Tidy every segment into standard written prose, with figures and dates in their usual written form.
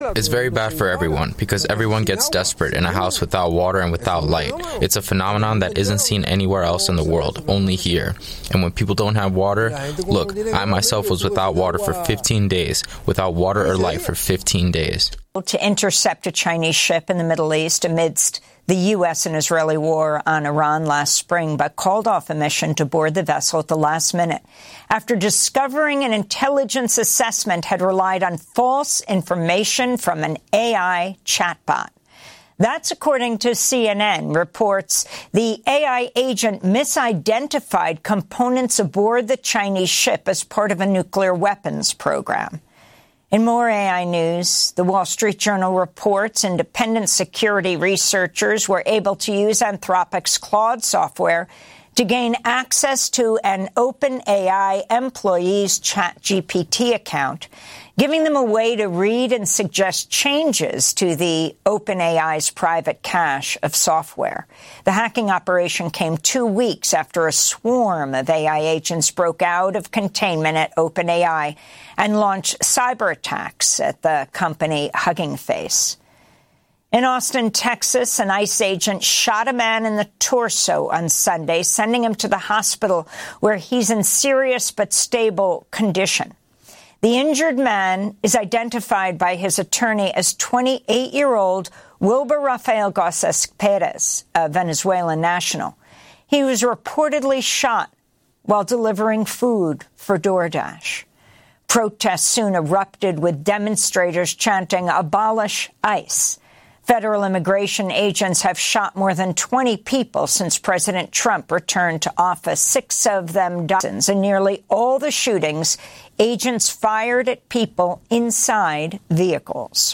It's very bad for everyone because everyone gets desperate in a house without water and without light. It's a phenomenon that isn't seen anywhere else in the world, only here. And when people don't have water, look, I myself was without water for 15 days, without water or light for 15 days. To intercept a Chinese ship in the Middle East amidst the U.S. and Israeli war on Iran last spring, but called off a mission to board the vessel at the last minute after discovering an intelligence assessment had relied on false information from an AI chatbot. That's according to CNN, reports the AI agent misidentified components aboard the Chinese ship as part of a nuclear weapons program. In more AI news, the Wall Street Journal reports independent security researchers were able to use Anthropic's Claude software to gain access to an OpenAI employee's ChatGPT account, giving them a way to read and suggest changes to the OpenAI's private cache of software. The hacking operation came 2 weeks after a swarm of AI agents broke out of containment at OpenAI and launched cyber attacks at the company Hugging Face. In Austin, Texas, an ICE agent shot a man in the torso on Sunday, sending him to the hospital where he's in serious but stable condition. The injured man is identified by his attorney as 28-year-old Wilber Rafael Garces Perez, a Venezuelan national. He was reportedly shot while delivering food for DoorDash. Protests soon erupted with demonstrators chanting, "Abolish ICE." Federal immigration agents have shot more than 20 people since President Trump returned to office, 6 of them dozens. In nearly all the shootings, agents fired at people inside vehicles.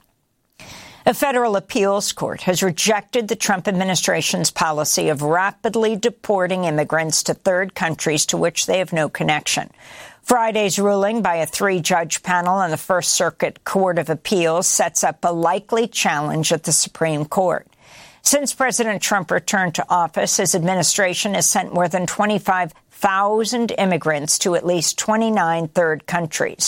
A federal appeals court has rejected the Trump administration's policy of rapidly deporting immigrants to third countries to which they have no connection. Friday's ruling by a 3-judge panel on the First Circuit Court of Appeals sets up a likely challenge at the Supreme Court. Since President Trump returned to office, his administration has sent more than 25,000 immigrants to at least 29 third countries.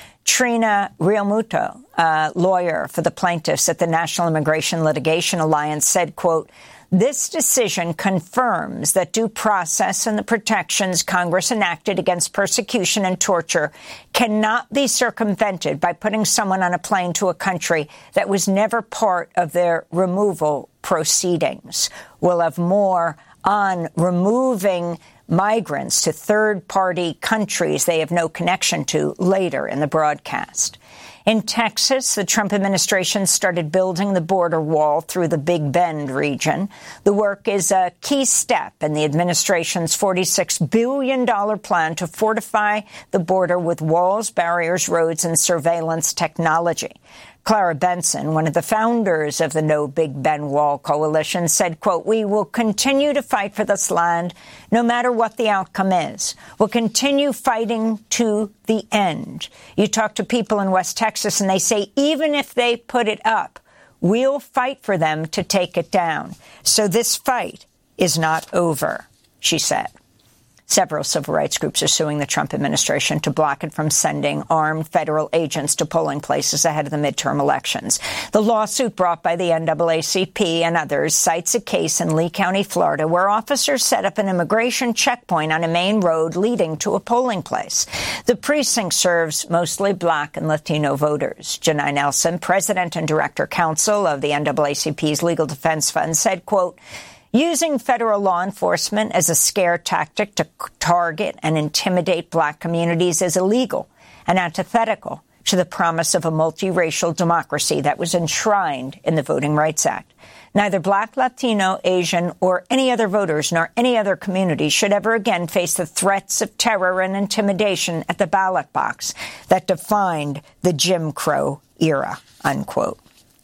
Trina Realmuto, a lawyer for the plaintiffs at the National Immigration Litigation Alliance, said, quote, "This decision confirms that due process and the protections Congress enacted against persecution and torture cannot be circumvented by putting someone on a plane to a country that was never part of their removal proceedings." We'll have more on removing migrants to third-party countries they have no connection to later in the broadcast. In Texas, the Trump administration started building the border wall through the Big Bend region. The work is a key step in the administration's $46 billion plan to fortify the border with walls, barriers, roads, and surveillance technology. Clara Benson, one of the founders of the No Big Bend Wall Coalition, said, quote, "We will continue to fight for this land no matter what the outcome is. We'll continue fighting to the end." You talk to people in West Texas and they say even if they put it up, we'll fight for them to take it down. So this fight is not over, she said. Several civil rights groups are suing the Trump administration to block it from sending armed federal agents to polling places ahead of the midterm elections. The lawsuit brought by the NAACP and others cites a case in Lee County, Florida, where officers set up an immigration checkpoint on a main road leading to a polling place. The precinct serves mostly Black and Latino voters. Janai Nelson, president and director counsel of the NAACP's Legal Defense Fund, said, quote, "Using federal law enforcement as a scare tactic to target and intimidate Black communities is illegal and antithetical to the promise of a multiracial democracy that was enshrined in the Voting Rights Act. Neither Black, Latino, Asian, or any other voters nor any other community should ever again face the threats of terror and intimidation at the ballot box that defined the Jim Crow era," unquote.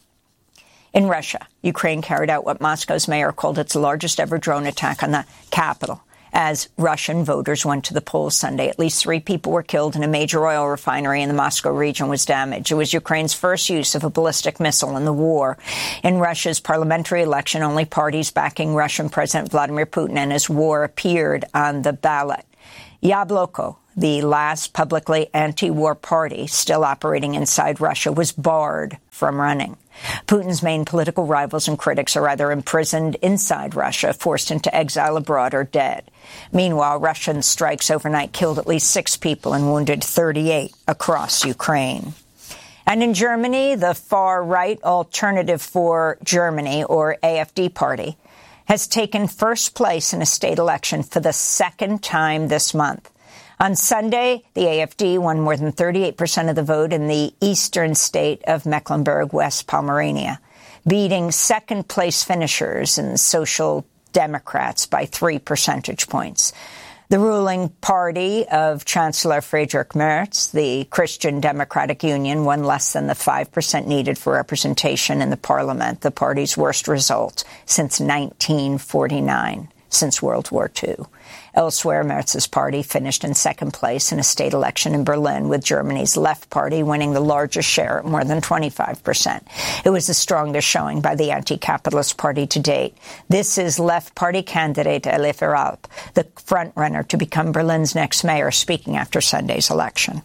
In Russia, Ukraine carried out what Moscow's mayor called its largest ever drone attack on the capital as Russian voters went to the polls Sunday. At least 3 people were killed and a major oil refinery in the Moscow region was damaged. It was Ukraine's first use of a ballistic missile in the war. In Russia's parliamentary election, only parties backing Russian President Vladimir Putin and his war appeared on the ballot. Yabloko, the last publicly anti-war party still operating inside Russia, was barred from running. Putin's main political rivals and critics are either imprisoned inside Russia, forced into exile abroad, or dead. Meanwhile, Russian strikes overnight killed at least 6 people and wounded 38 across Ukraine. And in Germany, the far-right Alternative for Germany, or AfD party, has taken first place in a state election for the second time this month. On Sunday, the AfD won more than 38% of the vote in the eastern state of Mecklenburg-West Pomerania, beating second-place finishers and Social Democrats by 3 percentage points. The ruling party of Chancellor Friedrich Merz, the Christian Democratic Union, won less than the 5% needed for representation in the parliament, the party's worst result since 1949, since World War II. Elsewhere, Merz's party finished in second place in a state election in Berlin, with Germany's Left Party winning the largest share at more than 25%. It was the strongest showing by the anti-capitalist party to date. This is Left Party candidate Elif Eralp, the frontrunner to become Berlin's next mayor, speaking after Sunday's election.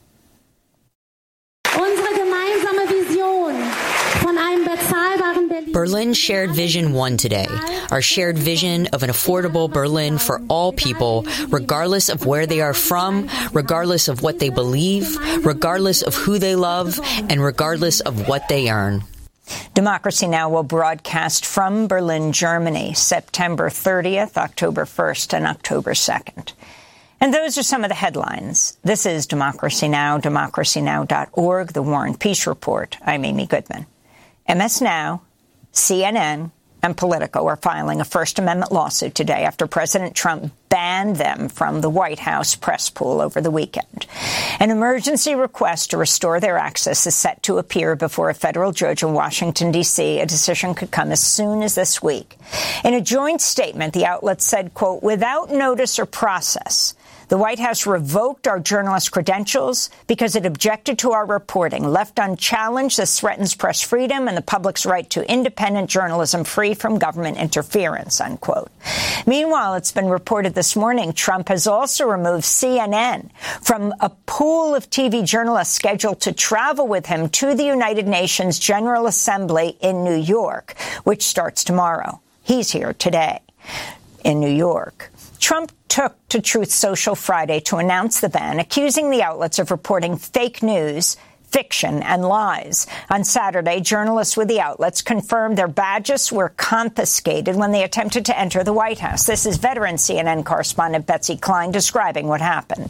Berlin Shared Vision won today. Our shared vision of an affordable Berlin for all people, regardless of where they are from, regardless of what they believe, regardless of who they love, and regardless of what they earn. Democracy Now! Will broadcast from Berlin, Germany, September 30th, October 1st, and October 2nd. And those are some of the headlines. This is Democracy Now!, democracynow.org, The War and Peace Report. I'm Amy Goodman. MS Now, CNN, and Politico are filing a First Amendment lawsuit today after President Trump banned them from the White House press pool over the weekend. An emergency request to restore their access is set to appear before a federal judge in Washington, D.C. A decision could come as soon as this week. In a joint statement, the outlet said, quote, "Without notice or process, the White House revoked our journalist credentials because it objected to our reporting. Left unchallenged, this threatens press freedom and the public's right to independent journalism free from government interference," unquote. Meanwhile, it's been reported this morning Trump has also removed CNN from a pool of TV journalists scheduled to travel with him to the United Nations General Assembly in New York, which starts tomorrow. He's here today in New York. Trump took to Truth Social Friday to announce the ban, accusing the outlets of reporting fake news, fiction, and lies. On Saturday, journalists with the outlets confirmed their badges were confiscated when they attempted to enter the White House. This is veteran CNN correspondent Betsy Klein describing what happened.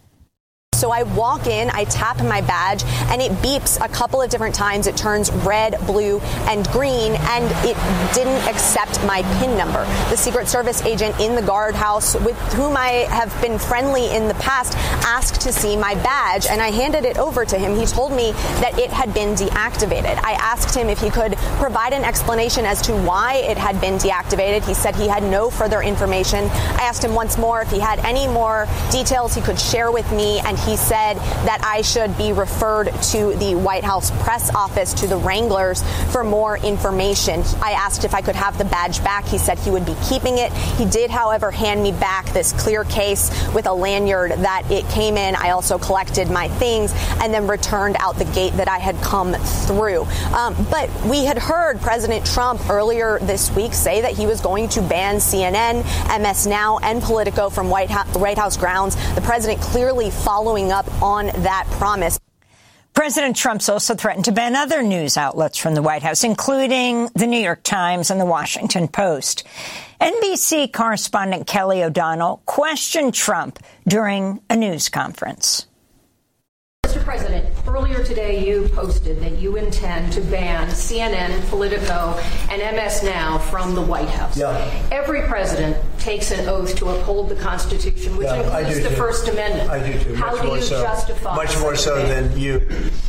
So I walk in, I tap my badge, and it beeps a couple of different times. It turns red, blue, and green, and it didn't accept my PIN number. The Secret Service agent in the guardhouse, with whom I have been friendly in the past, asked to see my badge, and I handed it over to him. He told me that it had been deactivated. I asked him if he could provide an explanation as to why it had been deactivated. He said he had no further information. I asked him once more if he had any more details he could share with me, and he said that I should be referred to the White House press office, to the Wranglers, for more information. I asked if I could have the badge back. He said he would be keeping it. He did, however, hand me back this clear case with a lanyard that it came in. I also collected my things and then returned out the gate that I had come through. But we had heard President Trump earlier this week say that he was going to ban CNN, MS Now, and Politico from White House grounds. The president clearly following up on that promise. President Trump's also threatened to ban other news outlets from the White House, including the New York Times and the Washington Post. NBC correspondent Kelly O'Donnell questioned Trump during a news conference. Mr. President, earlier today you posted that you intend to ban CNN, Politico, and MS Now from the White House. Yeah. Every president takes an oath to uphold the Constitution, which includes the First Amendment. I do too. How do you justify? Much more so than you.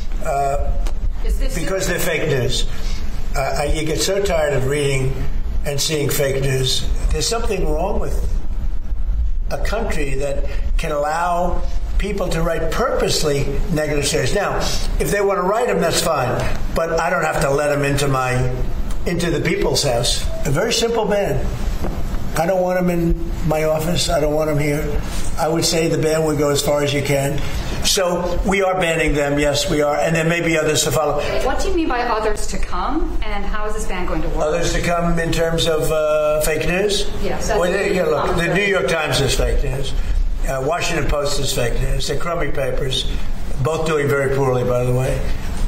Because they're fake news. You get so tired of reading and seeing fake news. There's something wrong with a country that can allow people to write purposely negative stories. Now, if they want to write them, that's fine. But I don't have to let them into the people's house. A very simple ban. I don't want them in my office. I don't want them here. I would say the ban would go as far as you can. So we are banning them. Yes, we are. And there may be others to follow. What do you mean by others to come? And how is this ban going to work? Others to come in terms of fake news? Yes. Well, look, the New York Times is fake news. Washington Post is fake news. They're crummy papers, both doing very poorly, by the way.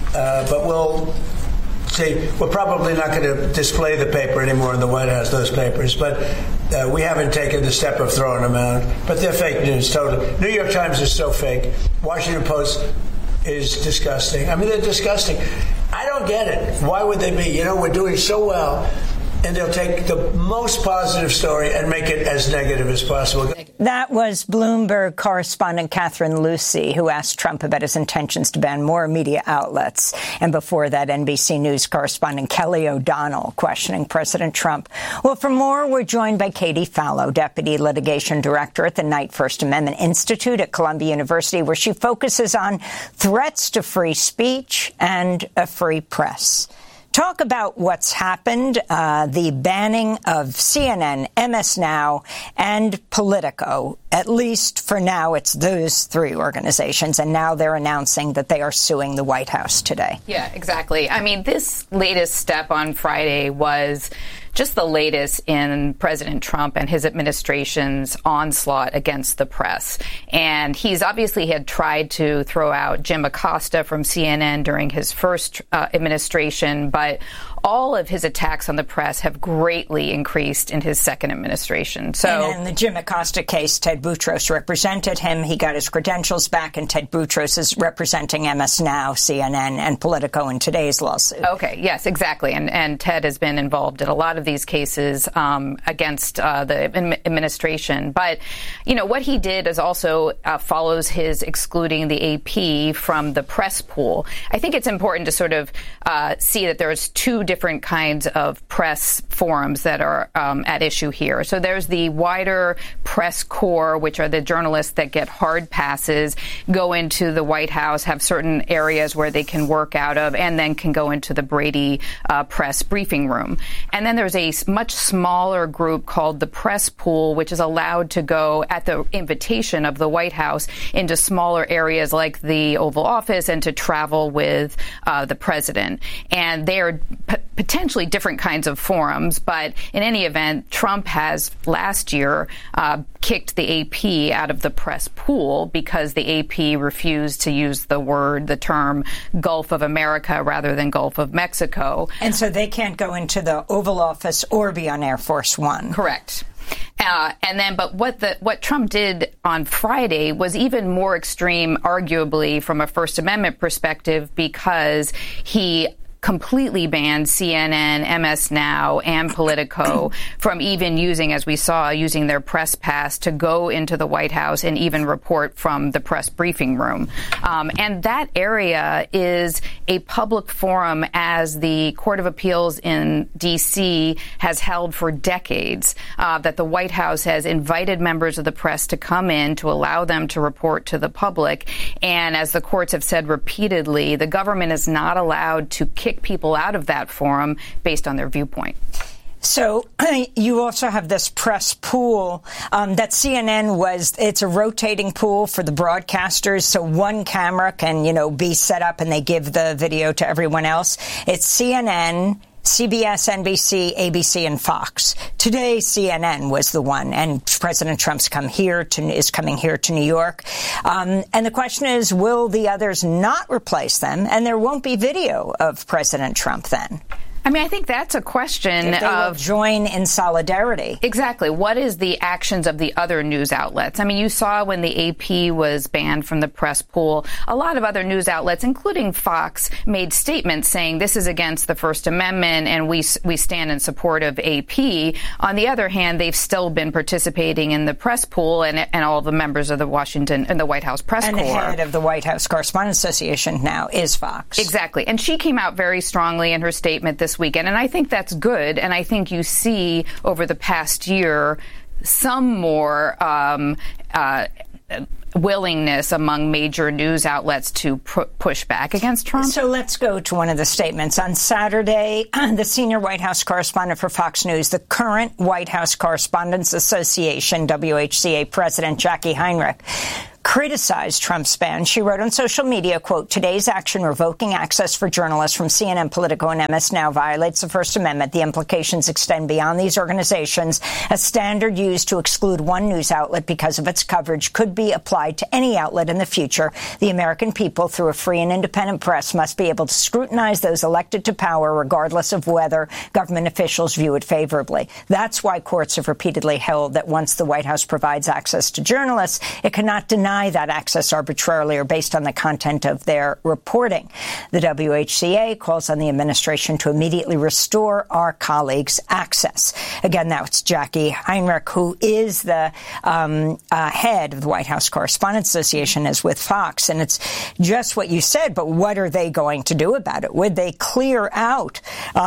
But we'll see. We're probably not going to display the paper anymore in the White House, those papers. But we haven't taken the step of throwing them out. But they're fake news, totally. New York Times is so fake. Washington Post is disgusting. I mean, they're disgusting. I don't get it. Why would they be? We're doing so well. And they'll take the most positive story and make it as negative as possible. That was Bloomberg correspondent Catherine Lucy, who asked Trump about his intentions to ban more media outlets. And before that, NBC News correspondent Kelly O'Donnell questioning President Trump. Well, for more, we're joined by Katie Fallow, Deputy Litigation Director at the Knight First Amendment Institute at Columbia University, where she focuses on threats to free speech and a free press. Talk about what's happened, the banning of CNN, MS Now, and Politico. At least for now, it's those three organizations. And now they're announcing that they are suing the White House today. Yeah, exactly. I mean, this latest step on Friday was just the latest in President Trump and his administration's onslaught against the press. And he's obviously had tried to throw out Jim Acosta from CNN during his first administration, but all of his attacks on the press have greatly increased in his second administration. So, and in the Jim Acosta case, Ted Boutros represented him. He got his credentials back, and Ted Boutros is representing MS Now, CNN, and Politico in today's lawsuit. Okay, yes, exactly. And Ted has been involved in a lot of these cases against the administration. But, what he did is also follows his excluding the AP from the press pool. I think it's important to sort of see that there's two different kinds of press forums that are at issue here. So there's the wider press corps, which are the journalists that get hard passes, go into the White House, have certain areas where they can work out of, and then can go into the Brady press briefing room. And then there's a much smaller group called the press pool, which is allowed to go at the invitation of the White House into smaller areas like the Oval Office and to travel with the president. And they are potentially different kinds of forums, but in any event, Trump has last year kicked the AP out of the press pool because the AP refused to use the term Gulf of America rather than Gulf of Mexico. And so they can't go into the Oval Office or be on Air Force One. Correct. But what Trump did on Friday was even more extreme, arguably, from a First Amendment perspective, because he completely banned CNN, MS Now, and Politico from even using their press pass to go into the White House and even report from the press briefing room. And that area is a public forum, as the Court of Appeals in D.C. has held for decades, that the White House has invited members of the press to come in to allow them to report to the public. And as the courts have said repeatedly, the government is not allowed to kick people out of that forum based on their viewpoint. So you also have this press pool that CNN it's a rotating pool for the broadcasters. So one camera can, be set up and they give the video to everyone else. It's CNN, CBS, NBC, ABC, and Fox. Today, CNN was the one, and President Trump's is coming here to New York. And the question is, will the others not replace them? And there won't be video of President Trump then. I mean, I think that's a question if they will join in solidarity. Exactly. What is the actions of the other news outlets? I mean, you saw when the AP was banned from the press pool, a lot of other news outlets, including Fox, made statements saying this is against the First Amendment and we stand in support of AP. On the other hand, they've still been participating in the press pool and all the members of the White House press corps. And the head of the White House Correspondents Association now is Fox. Exactly. And she came out very strongly in her statement this weekend, and I think that's good. And I think you see over the past year some more willingness among major news outlets to push back against Trump? So let's go to one of the statements. On Saturday, the senior White House correspondent for Fox News, the current White House Correspondents Association, WHCA President Jackie Heinrich, criticized Trump's ban. She wrote on social media, quote, "Today's action revoking access for journalists from CNN, Politico, and MS Now violates the First Amendment. The implications extend beyond these organizations. A standard used to exclude one news outlet because of its coverage could be applied to any outlet in the future. The American people, through a free and independent press, must be able to scrutinize those elected to power, regardless of whether government officials view it favorably. That's why courts have repeatedly held that once the White House provides access to journalists, it cannot deny that access arbitrarily or based on the content of their reporting. The WHCA calls on the administration to immediately restore our colleagues' access." Again, that's Jackie Heinrich, who is the head of the White House Correspondents Association, is with Fox. And it's just what you said, but what are they going to do about it? Would they clear out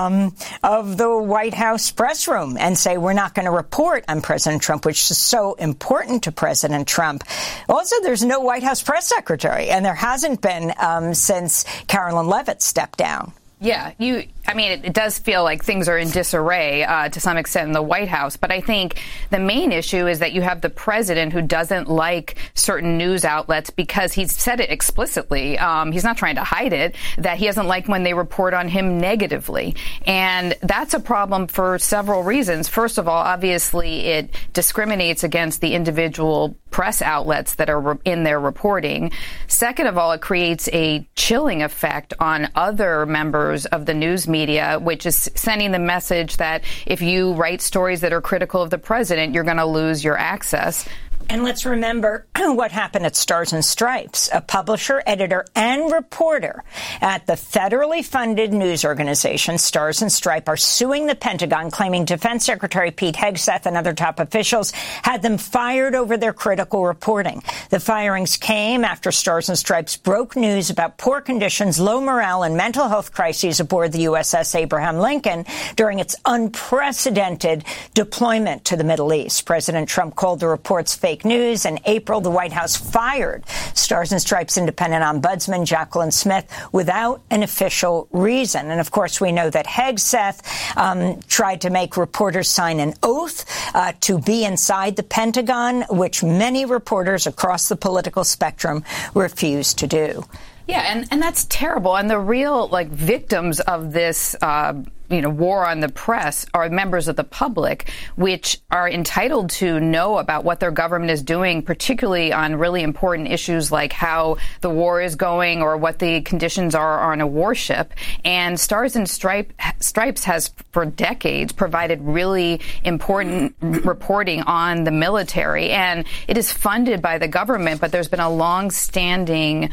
of the White House press room and say, we're not going to report on President Trump, which is so important to President Trump? Also, there's no White House press secretary, and there hasn't been since Carolyn Leavitt stepped down. Yeah, it does feel like things are in disarray to some extent in the White House. But I think the main issue is that you have the president who doesn't like certain news outlets because he's said it explicitly. He's not trying to hide it, that he doesn't like when they report on him negatively. And that's a problem for several reasons. First of all, obviously, it discriminates against the individual press outlets that are in their reporting. Second of all, it creates a chilling effect on other members of the news media, which is sending the message that if you write stories that are critical of the president, you're going to lose your access. And let's remember what happened at Stars and Stripes. A publisher, editor, and reporter at the federally funded news organization Stars and Stripes are suing the Pentagon, claiming Defense Secretary Pete Hegseth and other top officials had them fired over their critical reporting. The firings came after Stars and Stripes broke news about poor conditions, low morale, and mental health crises aboard the USS Abraham Lincoln during its unprecedented deployment to the Middle East. President Trump called the reports fake news. In April, the White House fired Stars and Stripes independent ombudsman Jacqueline Smith without an official reason. And of course, we know that Hegseth tried to make reporters sign an oath to be inside the Pentagon, which many reporters across the political spectrum refused to do. Yeah, and that's terrible. And the real victims of this war on the press are members of the public, which are entitled to know about what their government is doing, particularly on really important issues like how the war is going or what the conditions are on a warship. And Stars and Stripes has for decades provided really important reporting on the military, and it is funded by the government, but there's been a long-standing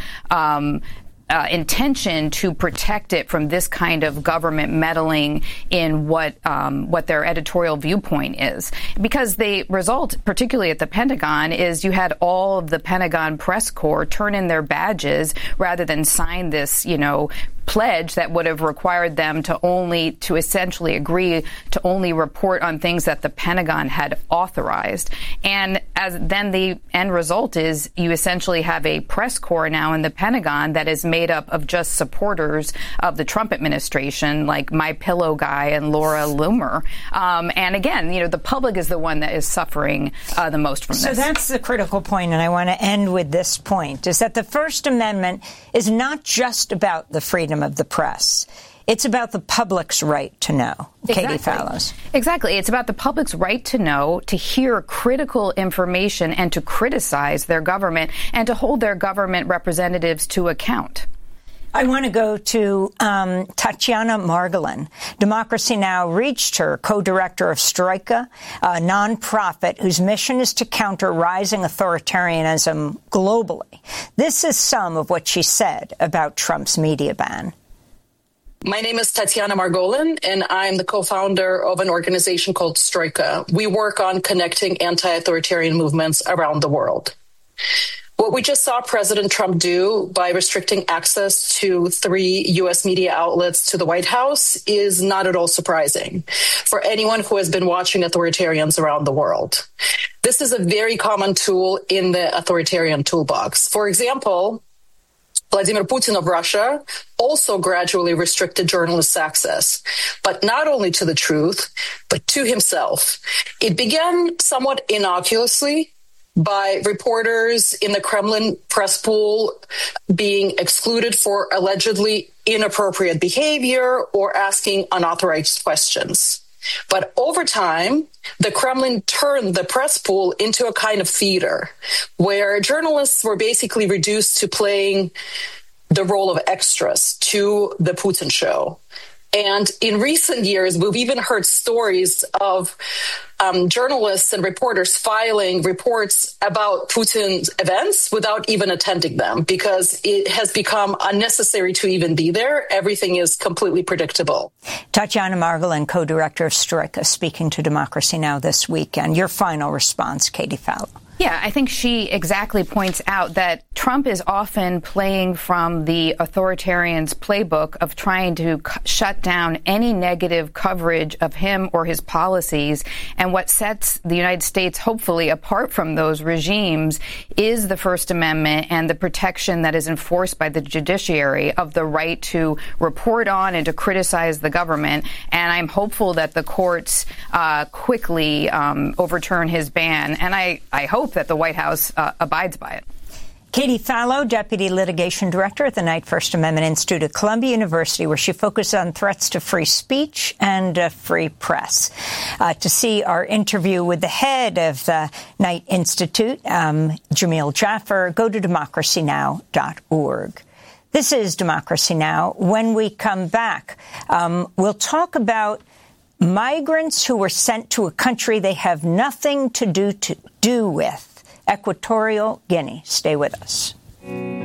intention to protect it from this kind of government meddling in what their editorial viewpoint is. Because the result, particularly at the Pentagon, is you had all of the Pentagon press corps turn in their badges rather than sign this, pledge that would have required them to essentially agree to only report on things that the Pentagon had authorized. And then the end result is you essentially have a press corps now in the Pentagon that is made up of just supporters of the Trump administration, like My Pillow guy and Laura Loomer. And again, the public is the one that is suffering the most from this. So that's the critical point, and I want to end with this point, is that the First Amendment is not just about the freedom of the press. It's about the public's right to know. Exactly. Katie Fallows. Exactly. It's about the public's right to know, to hear critical information, and to criticize their government, and to hold their government representatives to account. I want to go to Tatiana Margolin. Democracy Now! Reached her, co-director of Stroika, a nonprofit whose mission is to counter rising authoritarianism globally. This is some of what she said about Trump's media ban. My name is Tatiana Margolin, and I'm the co-founder of an organization called Stroika. We work on connecting anti-authoritarian movements around the world. What we just saw President Trump do by restricting access to 3 U.S. media outlets to the White House is not at all surprising for anyone who has been watching authoritarians around the world. This is a very common tool in the authoritarian toolbox. For example, Vladimir Putin of Russia also gradually restricted journalists' access, but not only to the truth, but to himself. It began somewhat innocuously by reporters in the Kremlin press pool being excluded for allegedly inappropriate behavior or asking unauthorized questions. But over time, the Kremlin turned the press pool into a kind of theater where journalists were basically reduced to playing the role of extras to the Putin show. And in recent years, we've even heard stories of journalists and reporters filing reports about Putin's events without even attending them because it has become unnecessary to even be there. Everything is completely predictable. Tatiana Margolin, co-director of Storica, speaking to Democracy Now! This weekend. Your final response, Katie Fallow. Yeah, I think she exactly points out that Trump is often playing from the authoritarians' playbook of trying to shut down any negative coverage of him or his policies. And what sets the United States, hopefully, apart from those regimes is the First Amendment and the protection that is enforced by the judiciary of the right to report on and to criticize the government. And I'm hopeful that the courts quickly overturn his ban. And I hope that the White House abides by it. Katie Fallow, Deputy Litigation Director at the Knight First Amendment Institute at Columbia University, where she focused on threats to free speech and free press. To see our interview with the head of the Knight Institute, Jamil Jaffer, go to democracynow.org. This is Democracy Now! When we come back, we'll talk about migrants who were sent to a country they have nothing to do with, Equatorial Guinea. Stay with us.